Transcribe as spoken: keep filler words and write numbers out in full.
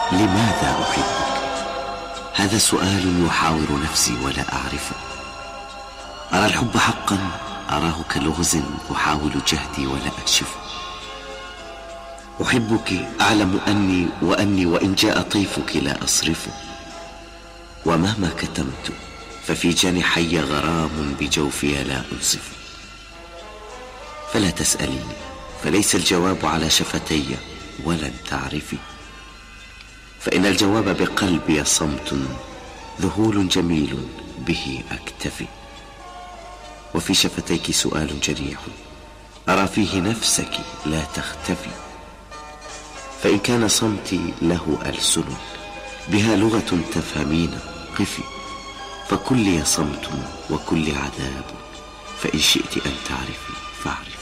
لماذا أحبك؟ هذا سؤال يحاور نفسي ولا أعرفه. أرى الحب حقا، أراه كلغز أحاول جهدي ولا أكشفه. أحبك أعلم أني وأني وإن جاء طيفك لا أصرفه. ومهما كتمت ففي جنحي غرام بجوفي لا أنصفه. فلا تسأليني، فليس الجواب على شفتي ولن تعرفي. فإن الجواب بقلبي صمت ذهول جميل به أكتفي. وفي شفتيك سؤال جريح أرى فيه نفسك لا تختفي. فإن كان صمتي له ألسن بها لغة تفهمين قفي. فكلي صمت وكل عذاب، فإن شئت أن تعرفي فاعرفي.